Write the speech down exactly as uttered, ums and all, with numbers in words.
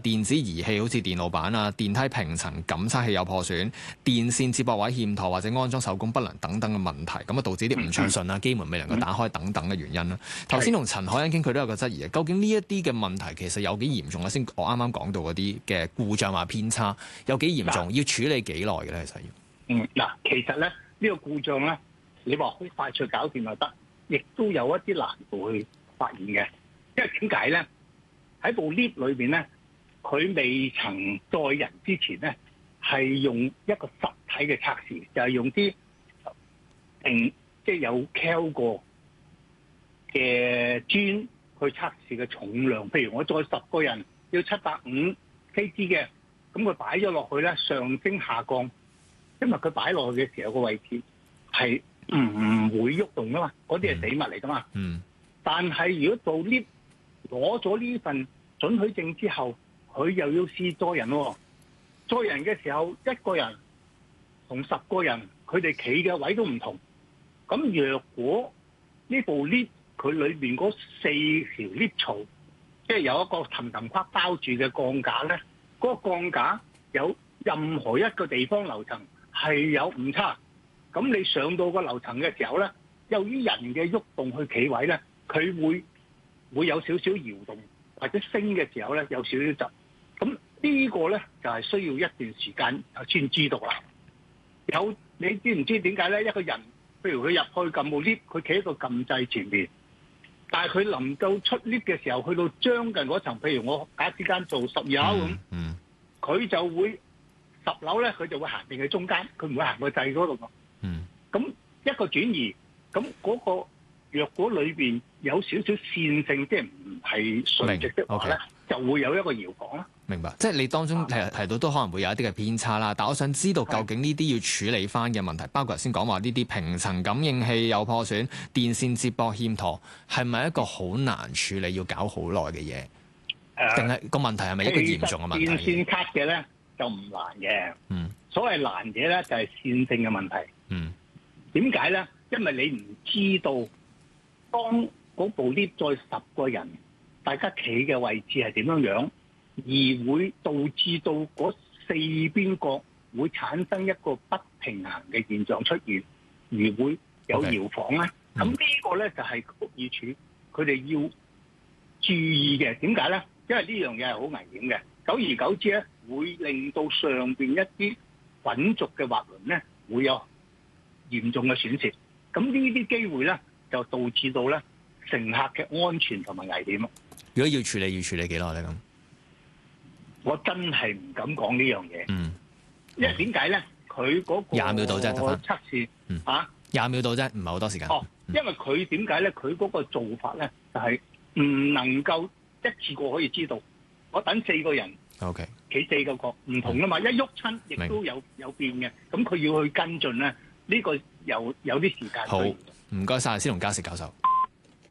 電子儀器好似電路板啊、電梯平層感測器有破損、電線接駁位欠妥或者安裝手工不良等等嘅問題，咁啊導致啲唔暢順啦、機門未能夠打開等等嘅原因啦。頭先同陳凱欣傾，佢都有個質疑，究竟呢一啲嘅問題其實有幾嚴重咧？先我啱啱講到嗰啲嘅故障或偏差有幾嚴重，要處理幾耐嘅咧？其實要嗯嗱，其實咧呢、呢個故障咧，你話好快脆搞掂就得，亦都有一啲難度去發現嘅。因為點解咧？喺部 lift 裏邊咧，佢未曾載人之前咧，係用一個實體嘅測試，就係、是、用啲定即係有 cal 過嘅磚去測試嘅重量。譬如我載十個人要七百五 kg 嘅，咁佢擺咗落去咧，上升下降，因為佢擺落去嘅時候個位置係唔會喐動噶嘛，嗰啲係死物嚟噶嘛。嗯。但係如果做 lift 攞咗呢份准許證之後，佢又要試載人喎。載人嘅時候，一個人同十個人，佢哋企嘅位都唔同。咁若果呢部 lift 佢裏邊嗰四條 lift 槽，即係有一個氹氹框包住嘅鋼架咧，嗰、嗰個鋼架有任何一個地方樓層係有誤差，咁你上到個樓層嘅時候咧，由於人嘅喐動去企位咧，佢會會有少少搖動，或者升嘅時候咧有少少窒。咁呢個咧就係、是、需要一段時間先知道啦。有你知唔知點解咧？一個人譬如佢入去撳部 lift，佢企喺個撳掣前面，但係佢臨到出 lift 嘅時候，去到將近嗰層，譬如我假設間做十二樓咁，佢、嗯嗯、就會十樓咧，佢就會行定喺中間，佢唔會行個掣嗰度。嗯，咁一個轉移，咁嗰、那個若果裏邊有少少線性，即係唔係垂直的話咧， okay. 就會有一個搖晃啦。 明白，即係你當中提提到都可能會有一啲嘅偏差啦。但我想知道究竟呢啲要處理翻嘅問題，包括頭先講話呢啲平層感應器有破損、電線接駁欠妥，係咪一個好難處理、要搞好耐嘅嘢？定係個問題係咪一個嚴重嘅問題？ 電線卡嘅咧就唔難嘅。嗯，所謂難嘅咧就係線性嘅問題。嗯，點解咧？因為你唔知道當嗰部 lift 載十個人，大家企嘅位置係點樣樣，而會導致到嗰四邊角會產生一個不平衡嘅現象出現，而會有搖晃咧。咁、okay. 呢個咧就係屋宇署佢哋要注意嘅。點解咧？因為呢樣嘢係好危險嘅。久而久之咧，會令到上邊一啲滾軸嘅滑輪咧會有嚴重嘅損蝕。咁呢啲機會咧就導致到咧乘客嘅安全同埋危險。 如果要處理，要處理幾耐咧？咁我真係唔敢講呢樣嘢。嗯，因為點解咧？佢嗰個廿秒到啫，得翻測試嚇廿秒到啫，唔係好多時間。 哦，因為佢點解咧？佢嗰個做法咧就係、是、唔能夠一次過可以知道。我等四個人，OK，企四個角唔同啊嘛，一喐親亦都有有變嘅。咁佢要去跟進咧，呢、這個有有啲時間。 好，唔該晒，司徒家成教授。